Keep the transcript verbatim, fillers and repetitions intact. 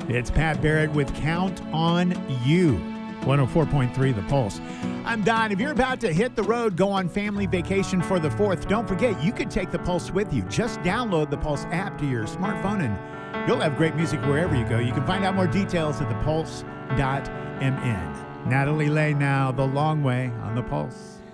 It's Pat Barrett with Count on You. one oh four point three The Pulse. I'm Don. If you're about to hit the road, go on family vacation for the fourth, don't forget you can take the Pulse with you. Just download the Pulse app to your smartphone and you'll have great music wherever you go. You can find out more details at the pulse dot m n. Natalie Lay now, The Long Way on the Pulse.